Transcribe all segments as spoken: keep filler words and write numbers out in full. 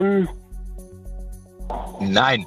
Hm, Nein.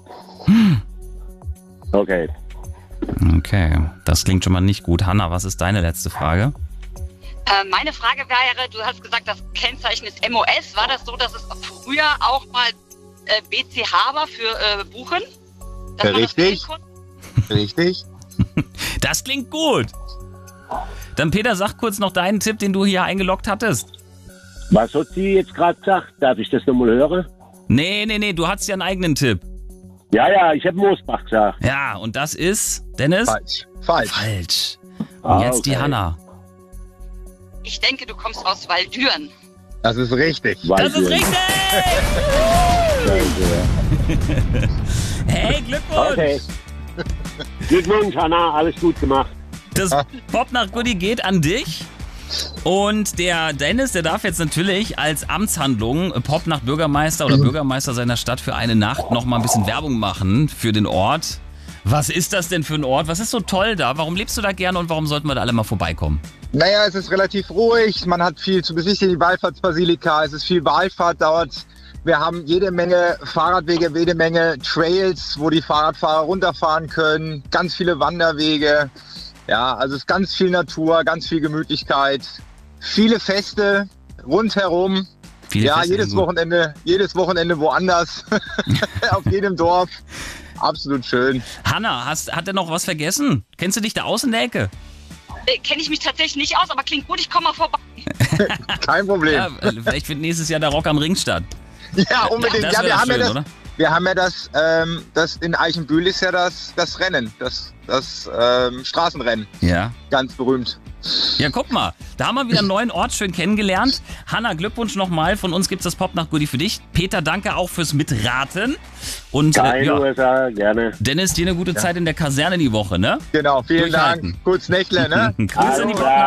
Okay. Okay, das klingt schon mal nicht gut. Hanna, was ist deine letzte Frage? Äh, meine Frage wäre, du hast gesagt, das Kennzeichen ist M O S. War das so, dass es früher auch mal äh, B C H war für äh, Buchen? Dass man das Richtig. sehen konnte? Richtig. Das klingt gut. Dann Peter, sag kurz noch deinen Tipp, den du hier eingeloggt hattest. Was hat sie jetzt gerade gesagt? Darf ich das nochmal hören? Nee, nee, nee, du hattest ja einen eigenen Tipp. Ja, ja, ich habe Moosbach gesagt. Ja, und das ist, Dennis? Falsch. Falsch. Falsch. Und Ah, jetzt die okay. Hanna. Ich denke, du kommst aus Waldüren. Das ist richtig. Das ist Waldüren. richtig! Danke. Hey, Glückwunsch! Okay. Glückwunsch, Hanna, alles gut gemacht. Das Pop nach Goodie geht an dich. Und der Dennis, der darf jetzt natürlich als Amtshandlung Pop nach Bürgermeister oder Bürgermeister seiner Stadt für eine Nacht noch mal ein bisschen Werbung machen für den Ort. Was ist das denn für ein Ort? Was ist so toll da? Warum lebst du da gerne und warum sollten wir da alle mal vorbeikommen? Naja, es ist relativ ruhig. Man hat viel zu besichtigen. Die Wallfahrtsbasilika. Es ist viel Wallfahrt dort. Wir haben jede Menge Fahrradwege, jede Menge Trails, wo die Fahrradfahrer runterfahren können. Ganz viele Wanderwege. Ja, also es ist ganz viel Natur, ganz viel Gemütlichkeit. Viele Feste rundherum. Viele Ja, Feste jedes so. Wochenende, jedes Wochenende woanders. Auf jedem Dorf. Absolut schön. Hanna, hast, hat er noch was vergessen? Kennst du dich da aus in der Ecke? Äh, Kenne ich mich tatsächlich nicht aus, aber klingt gut, ich komme mal vorbei. Kein Problem. Ja, äh, vielleicht findet nächstes Jahr der Rock am Ring statt. Ja, unbedingt. Das Ja, wär wir doch haben ja schön, das, oder? wir haben ja das, ähm, das in Eichenbühl ist ja das, das Rennen, das, das ähm, Straßenrennen, Ja. ganz berühmt. Ja, guck mal, da haben wir wieder einen neuen Ort schön kennengelernt. Hanna, Glückwunsch nochmal. Von uns gibt's das Pop nach Goodie für dich. Peter, danke auch fürs Mitraten. Und äh, Keine ja, Ursache, gerne. Dennis, dir eine gute Zeit in der Kaserne die Woche, ne? Genau, vielen Durchhalten. Dank. Kurz Nächle, ne? Grüße an die Alles klar.